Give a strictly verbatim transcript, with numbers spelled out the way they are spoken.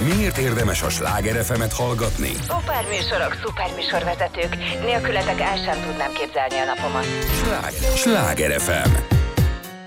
Miért érdemes a Sláger ef emet hallgatni? Szuperműsorok, szuperműsorvezetők. Nélkületek el sem tudnám képzelni a napomat. Sláger, Sláger ef em.